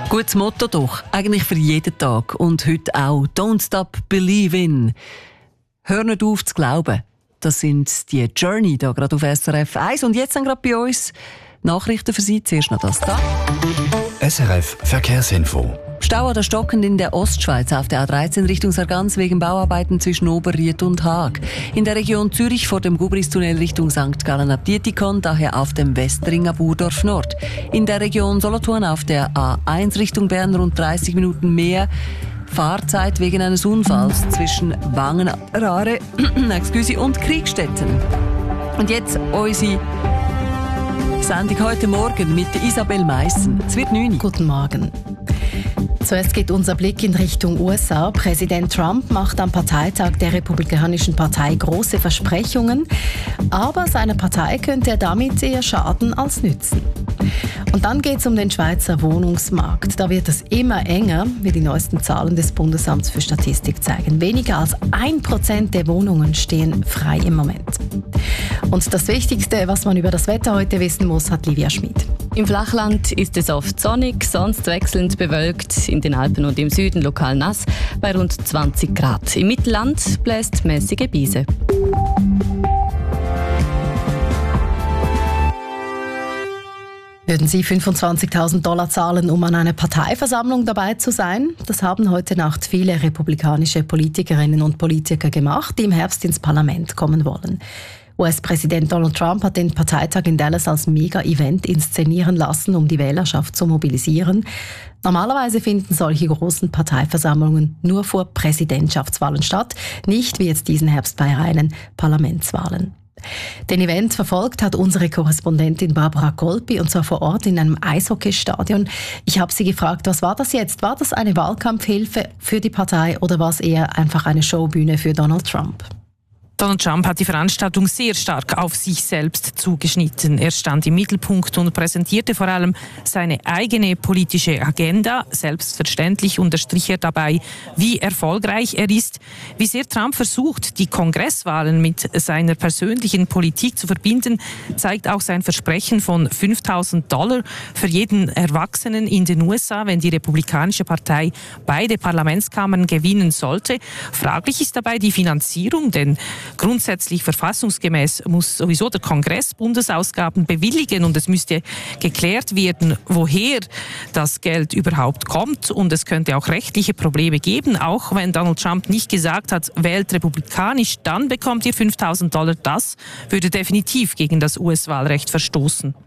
Gutes Motto doch, eigentlich für jeden Tag. Und heute auch. Don't stop believing. Hör nicht auf zu glauben. Das sind die Journey da gerade auf SRF 1. Und jetzt sind gerade bei uns Nachrichten für Sie. Zuerst noch das da. SRF Verkehrsinfo. Stau oder stockend in der Ostschweiz auf der A13 Richtung Sargans wegen Bauarbeiten zwischen Oberried und Haag. In der Region Zürich vor dem Gubristunnel Richtung St. Gallen ab Dietikon, daher auf dem Westring ab Urdorf Nord. In der Region Solothurn auf der A1 Richtung Bern rund 30 Minuten mehr Fahrzeit wegen eines Unfalls zwischen Wangen-Aare und Kriegstetten. Und jetzt unsere Sendung heute Morgen mit Isabel Meissen. Es wird 9. Guten Morgen. Zuerst geht unser Blick in Richtung USA. Präsident Trump macht am Parteitag der Republikanischen Partei große Versprechungen, aber seiner Partei könnte er damit eher schaden als nützen. Und dann geht es um den Schweizer Wohnungsmarkt. Da wird es immer enger, wie die neuesten Zahlen des Bundesamts für Statistik zeigen. Weniger als 1% der Wohnungen stehen frei im Moment. Und das Wichtigste, was man über das Wetter heute wissen muss, hat Livia Schmid. Im Flachland ist es oft sonnig, sonst wechselnd bewölkt, in den Alpen und im Süden lokal nass, bei rund 20 Grad. Im Mittelland bläst mäßige Biese. Würden Sie $25.000 zahlen, um an einer Parteiversammlung dabei zu sein? Das haben heute Nacht viele republikanische Politikerinnen und Politiker gemacht, die im Herbst ins Parlament kommen wollen. US-Präsident Donald Trump hat den Parteitag in Dallas als Mega-Event inszenieren lassen, um die Wählerschaft zu mobilisieren. Normalerweise finden solche großen Parteiversammlungen nur vor Präsidentschaftswahlen statt, nicht wie jetzt diesen Herbst bei reinen Parlamentswahlen. Den Event verfolgt hat unsere Korrespondentin Barbara Kolpi, und zwar vor Ort in einem Eishockeystadion. Ich habe sie gefragt, was war das jetzt? War das eine Wahlkampfhilfe für die Partei oder war es eher einfach eine Showbühne für Donald Trump? Donald Trump hat die Veranstaltung sehr stark auf sich selbst zugeschnitten. Er stand im Mittelpunkt und präsentierte vor allem seine eigene politische Agenda. Selbstverständlich unterstrich er dabei, wie erfolgreich er ist, wie sehr Trump versucht, die Kongresswahlen mit seiner persönlichen Politik zu verbinden, zeigt auch sein Versprechen von $5.000 für jeden Erwachsenen in den USA, wenn die Republikanische Partei beide Parlamentskammern gewinnen sollte. Fraglich ist dabei die Finanzierung, denn grundsätzlich verfassungsgemäß muss sowieso der Kongress Bundesausgaben bewilligen und es müsste geklärt werden, woher das Geld überhaupt kommt, und es könnte auch rechtliche Probleme geben, auch wenn Donald Trump nicht gesagt hat, wählt republikanisch, dann bekommt ihr $5.000. Das würde definitiv gegen das US-Wahlrecht verstoßen.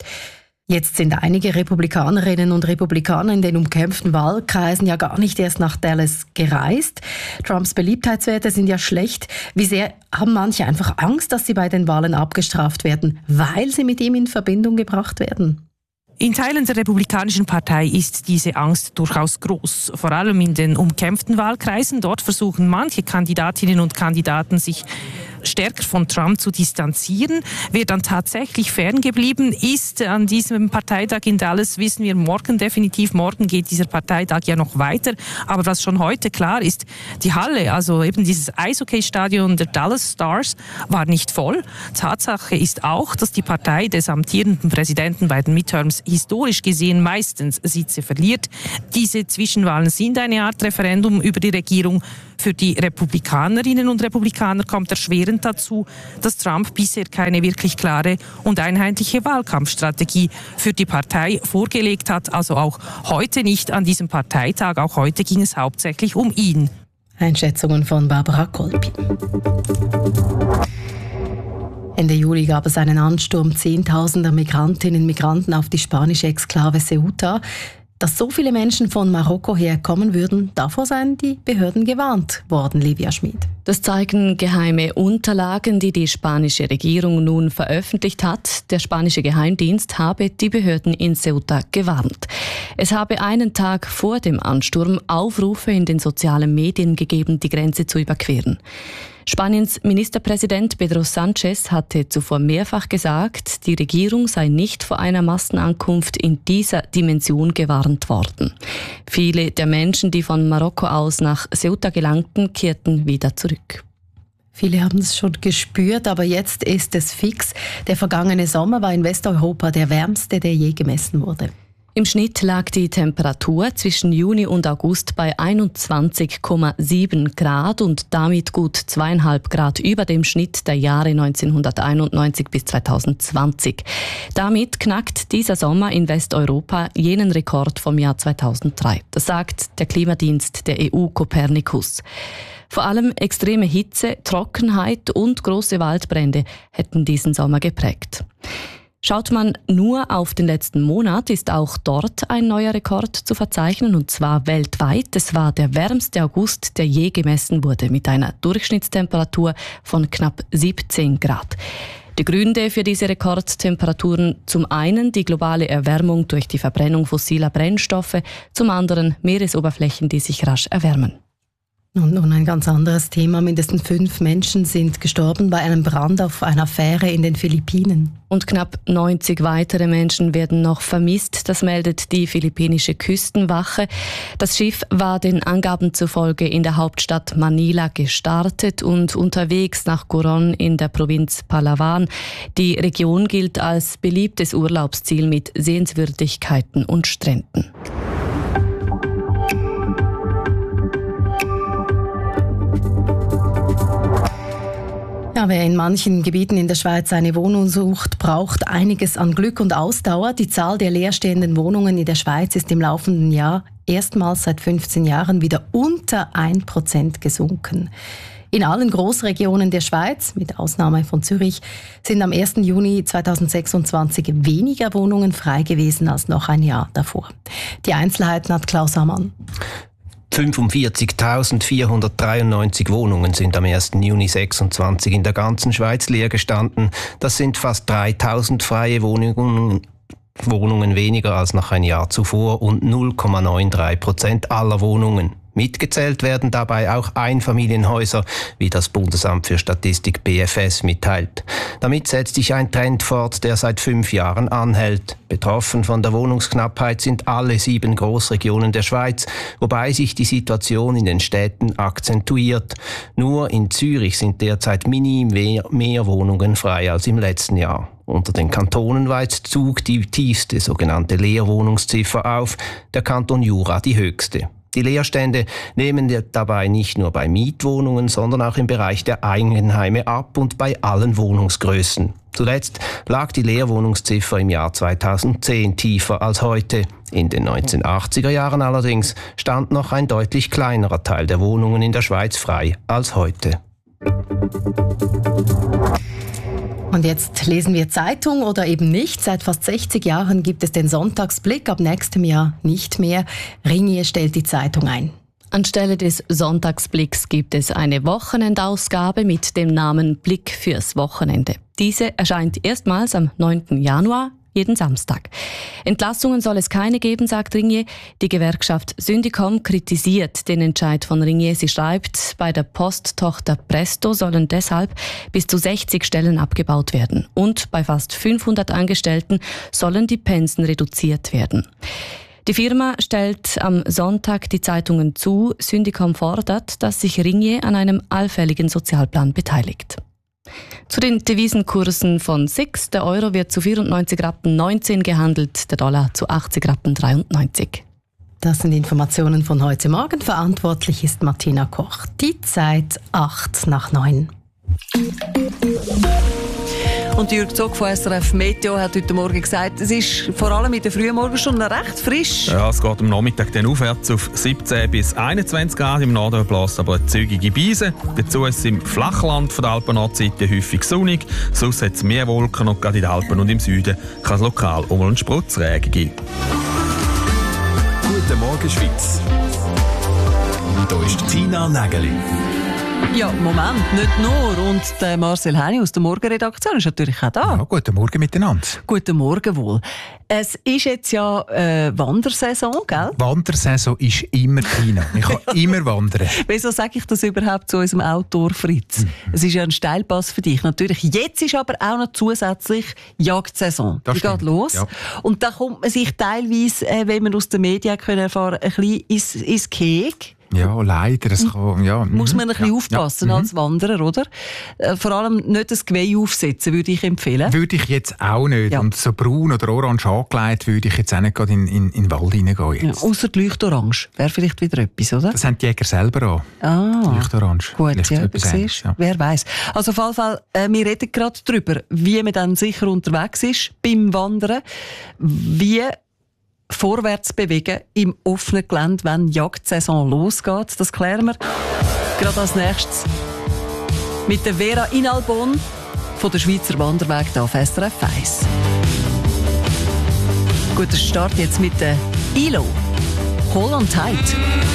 Jetzt sind einige Republikanerinnen und Republikaner in den umkämpften Wahlkreisen ja gar nicht erst nach Dallas gereist. Trumps Beliebtheitswerte sind ja schlecht. Wie sehr haben manche einfach Angst, dass sie bei den Wahlen abgestraft werden, weil sie mit ihm in Verbindung gebracht werden? In Teilen der Republikanischen Partei ist diese Angst durchaus groß. Vor allem in den umkämpften Wahlkreisen. Dort versuchen manche Kandidatinnen und Kandidaten, sich stärker von Trump zu distanzieren. Wer dann tatsächlich ferngeblieben ist an diesem Parteitag in Dallas, wissen wir morgen definitiv. Morgen geht dieser Parteitag ja noch weiter. Aber was schon heute klar ist, die Halle, also eben dieses Eishockeystadion der Dallas Stars, war nicht voll. Tatsache ist auch, dass die Partei des amtierenden Präsidenten bei den Midterms historisch gesehen meistens Sitze verliert. Diese Zwischenwahlen sind eine Art Referendum über die Regierung. Für die Republikanerinnen und Republikaner kommt erschwerend dazu, dass Trump bisher keine wirklich klare und einheitliche Wahlkampfstrategie für die Partei vorgelegt hat. Also auch heute nicht an diesem Parteitag. Auch heute ging es hauptsächlich um ihn. Einschätzungen von Barbara Kolpi. Ende Juli gab es einen Ansturm Zehntausender Migrantinnen und Migranten auf die spanische Exklave Ceuta. Dass so viele Menschen von Marokko herkommen würden, davor seien die Behörden gewarnt worden, Livia Schmid. Das zeigen geheime Unterlagen, die die spanische Regierung nun veröffentlicht hat. Der spanische Geheimdienst habe die Behörden in Ceuta gewarnt. Es habe einen Tag vor dem Ansturm Aufrufe in den sozialen Medien gegeben, die Grenze zu überqueren. Spaniens Ministerpräsident Pedro Sánchez hatte zuvor mehrfach gesagt, die Regierung sei nicht vor einer Massenankunft in dieser Dimension gewarnt worden. Viele der Menschen, die von Marokko aus nach Ceuta gelangten, kehrten wieder zurück. Viele haben es schon gespürt, aber jetzt ist es fix. Der vergangene Sommer war in Westeuropa der wärmste, der je gemessen wurde. Im Schnitt lag die Temperatur zwischen Juni und August bei 21,7 Grad und damit gut 2,5 Grad über dem Schnitt der Jahre 1991 bis 2020. Damit knackt dieser Sommer in Westeuropa jenen Rekord vom Jahr 2003. Das sagt der Klimadienst der EU Copernicus. Vor allem extreme Hitze, Trockenheit und große Waldbrände hätten diesen Sommer geprägt. Schaut man nur auf den letzten Monat, ist auch dort ein neuer Rekord zu verzeichnen, und zwar weltweit. Es war der wärmste August, der je gemessen wurde, mit einer Durchschnittstemperatur von knapp 17 Grad. Die Gründe für diese Rekordtemperaturen: zum einen die globale Erwärmung durch die Verbrennung fossiler Brennstoffe, zum anderen Meeresoberflächen, die sich rasch erwärmen. Nun ein ganz anderes Thema. Mindestens 5 Menschen sind gestorben bei einem Brand auf einer Fähre in den Philippinen. Und knapp 90 weitere Menschen werden noch vermisst. Das meldet die philippinische Küstenwache. Das Schiff war den Angaben zufolge in der Hauptstadt Manila gestartet und unterwegs nach Coron in der Provinz Palawan. Die Region gilt als beliebtes Urlaubsziel mit Sehenswürdigkeiten und Stränden. Ja, wer in manchen Gebieten in der Schweiz eine Wohnung sucht, braucht einiges an Glück und Ausdauer. Die Zahl der leerstehenden Wohnungen in der Schweiz ist im laufenden Jahr erstmals seit 15 Jahren wieder unter 1% gesunken. In allen Großregionen der Schweiz, mit Ausnahme von Zürich, sind am 1. Juni 2026 weniger Wohnungen frei gewesen als noch ein Jahr davor. Die Einzelheiten hat Klaus Ammann. 45.493 Wohnungen sind am 1. Juni 2026 in der ganzen Schweiz leer gestanden. Das sind fast 3.000 freie Wohnungen weniger als noch ein Jahr zuvor und 0,93% aller Wohnungen. Mitgezählt werden dabei auch Einfamilienhäuser, wie das Bundesamt für Statistik BFS mitteilt. Damit setzt sich ein Trend fort, der seit 5 Jahren anhält. Betroffen von der Wohnungsknappheit sind alle 7 Großregionen der Schweiz, wobei sich die Situation in den Städten akzentuiert. Nur in Zürich sind derzeit minim mehr Wohnungen frei als im letzten Jahr. Unter den Kantonen weist Zug die tiefste sogenannte Leerwohnungsziffer auf, der Kanton Jura die höchste. Die Leerstände nehmen dabei nicht nur bei Mietwohnungen, sondern auch im Bereich der Eigenheime ab und bei allen Wohnungsgrößen. Zuletzt lag die Leerwohnungsziffer im Jahr 2010 tiefer als heute. In den 1980er Jahren allerdings stand noch ein deutlich kleinerer Teil der Wohnungen in der Schweiz frei als heute. Und jetzt lesen wir Zeitung oder eben nicht. Seit fast 60 Jahren gibt es den Sonntagsblick, ab nächstem Jahr nicht mehr. Ringier stellt die Zeitung ein. Anstelle des Sonntagsblicks gibt es eine Wochenendausgabe mit dem Namen Blick fürs Wochenende. Diese erscheint erstmals am 9. Januar. Jeden Samstag. Entlassungen soll es keine geben, sagt Ringier. Die Gewerkschaft Syndicom kritisiert den Entscheid von Ringier. Sie schreibt, bei der Posttochter Presto sollen deshalb bis zu 60 Stellen abgebaut werden. Und bei fast 500 Angestellten sollen die Pensen reduziert werden. Die Firma stellt am Sonntag die Zeitungen zu. Syndicom fordert, dass sich Ringier an einem allfälligen Sozialplan beteiligt. Zu den Devisenkursen von SIX. Der Euro wird zu 94,19 Rappen gehandelt, der Dollar zu 80,93 Rappen. Das sind Informationen von heute Morgen. Verantwortlich ist Martina Koch. Die Zeit 8:09. Und Jürg Zog von SRF Meteo hat heute Morgen gesagt, es ist vor allem in der frühen Morgenstunden recht frisch. Ja, es geht am Nachmittag dann aufwärts auf 17 bis 21 Grad. Im Norden bläst aber eine zügige Beise. Dazu ist es im Flachland von der Alpennordseite häufig sonnig. Sonst hat es mehr Wolken und gerade in den Alpen und im Süden kann es lokal um einen Spritzregen geben. Guten Morgen, Schweiz. Hier ist Tina Nägeli. Ja, Moment, nicht nur. Und der Marcel Heini aus der Morgenredaktion ist natürlich auch da. Ja, guten Morgen miteinander. Guten Morgen wohl. Es ist jetzt ja Wandersaison, gell? Wandersaison ist immer Tina. Ich kann immer wandern. Wieso sage ich das überhaupt zu unserem Autor Fritz? Es ist ja ein Steilpass für dich. Natürlich, jetzt ist aber auch noch zusätzlich Jagdsaison. Das Die stimmt. geht los. Ja. Und da kommt man sich teilweise, wenn man aus den Medien erfahren können, ein bisschen ins Gehege. Ja, leider. Das kann, ja. Muss man ein bisschen aufpassen als Wanderer, oder? Vor allem nicht das Geweih aufsetzen, würde ich empfehlen. Würde ich jetzt auch nicht. Ja. Und so braun oder orange angelegt würde ich jetzt auch nicht gerade in den Wald hineingehen. Ja, ausser die Leuchtorange. Wäre vielleicht wieder etwas, oder? Das haben die Jäger selber an. Leuchtorange. Gut, ja, siehst, ja. Wer weiss. Also auf jeden Fall, wir reden gerade darüber, wie man dann sicher unterwegs ist beim Wandern. Wie vorwärts bewegen im offenen Gelände, wenn die Jagdsaison losgeht. Das klären wir gerade als nächstes mit der Vera Inalbon von der Schweizer Wanderweg hier auf SRF 1. Guter Start jetzt mit der ILO. Hold on tight.